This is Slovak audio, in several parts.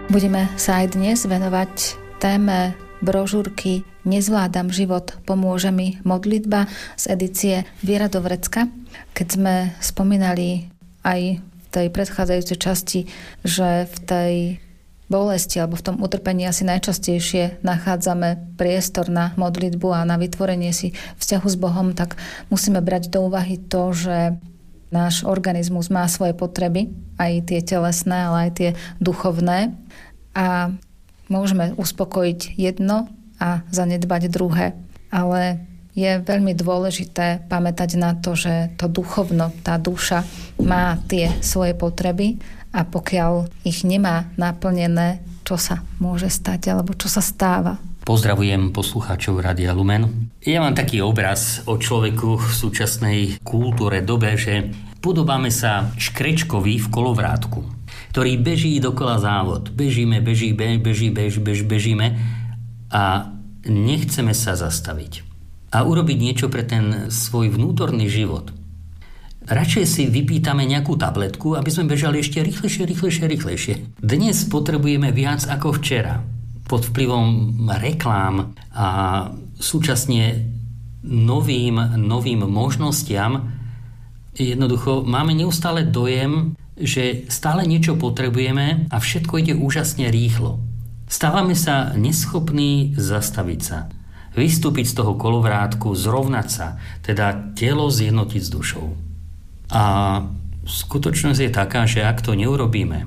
Budeme sa aj dnes venovať téme brožúrky Nezvládam život, pomôže mi modlitba z edície Viera do vrecka. Keď sme spomínali aj v tej predchádzajúcej časti, že v tej bolesti alebo v tom utrpení asi najčastejšie nachádzame priestor na modlitbu a na vytvorenie si vzťahu s Bohom, tak musíme brať do úvahy to, že náš organizmus má svoje potreby, aj tie telesné, ale aj tie duchovné. A môžeme uspokojiť jedno a zanedbať druhé. Ale je veľmi dôležité pamätať na to, že to duchovno, tá duša má tie svoje potreby a pokiaľ ich nemá naplnené, čo sa môže stať alebo čo sa stáva. Pozdravujem poslucháčov Rádia Lumen. Ja mám taký obraz o človeku v súčasnej kultúre dobe, že podobáme sa škrečkovi v kolovrátku, ktorý beží dokola závod. Bežíme a nechceme sa zastaviť a urobiť niečo pre ten svoj vnútorný život. Radšej si vypýtame nejakú tabletku, aby sme bežali ešte rýchlejšie. Dnes potrebujeme viac ako včera. Pod vplyvom reklám a súčasne novým možnostiam jednoducho máme neustále dojem, že stále niečo potrebujeme a všetko ide úžasne rýchlo. Stávame sa neschopní zastaviť sa, vystúpiť z toho kolovrátku, zrovnať sa, teda telo zjednotiť s dušou. A skutočnosť je taká, že ak to neurobíme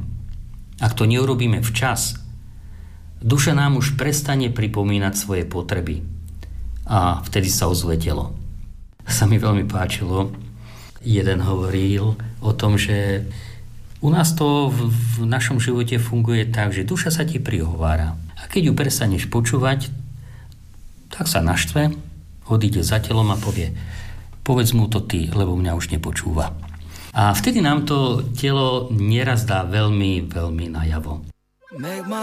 včas, duša nám už prestane pripomínať svoje potreby a vtedy sa ozve telo. Sa mi veľmi páčilo, jeden hovoril o tom, že u nás to v našom živote funguje tak, že duša sa ti prihovára. A keď ju prestaneš počúvať, tak sa naštve, odíde za telom a povie: povedz mu to ty, lebo mňa už nepočúva. A vtedy nám to telo nieraz dá veľmi, veľmi najavo.